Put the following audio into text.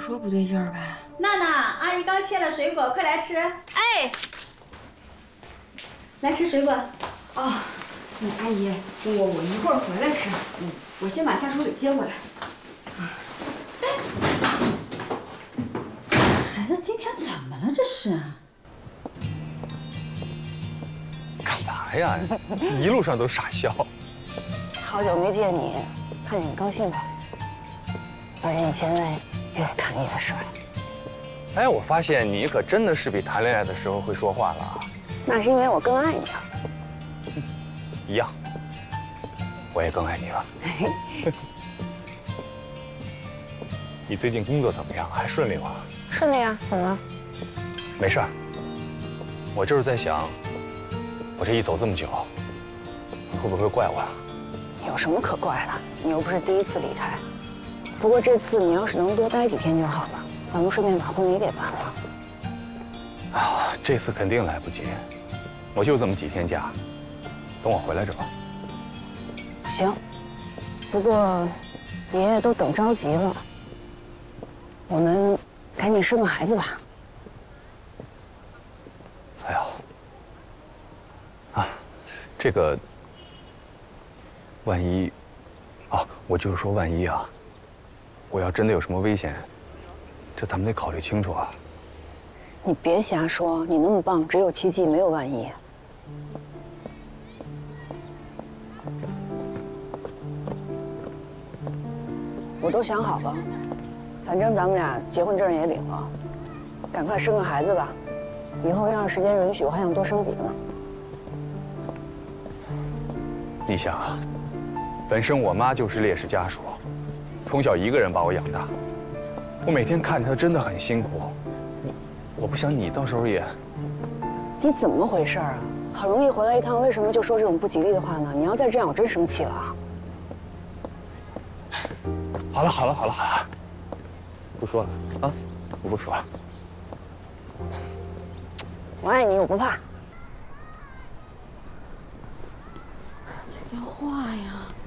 说不对劲儿呗。 娜娜，阿姨刚切了水果，快来吃。 哎， 来吃水果。 哦，阿姨，我一会儿回来吃。我先把夏叔给接过来。 孩子今天怎么了？这是？ 干嘛呀？一路上都傻笑。 好久没见你，看见你高兴吧？而且你现在越看越帅。 哎，我发现你可真的是比谈恋爱的时候会说话了啊。 那是因为我更爱你啊。 一样，我也更爱你了。你最近工作怎么样？还顺利吗？ 顺利啊，怎么了？ 没事儿。我就是在想，我这一走这么久，你会不会怪我呀？ 有什么可怪的？你又不是第一次离开。不过这次你要是能多待几天就好了，咱们顺便把婚礼给办了。 啊，这次肯定来不及，我就这么几天假，等我回来着吧。 行，不过爷爷都等着急了，我们赶紧生个孩子吧。 哎呀，啊，这个，万一，啊，我就是说万一啊，我要真的有什么危险，这咱们得考虑清楚啊。 你别瞎说，你那么棒，只有奇迹没有万一。我都想好了，反正咱们俩结婚证也领了，赶快生个孩子吧。以后要是时间允许，我还想多生几个呢。 你想啊，本身我妈就是烈士家属，从小一个人把我养大，我每天看着她真的很辛苦。我不想你到时候也…… 你怎么回事啊？好容易回来一趟，为什么就说这种不吉利的话呢？你要再这样，我真生气了。 好了，不说了啊，我不说了。 我爱你，我不怕。 接电话呀。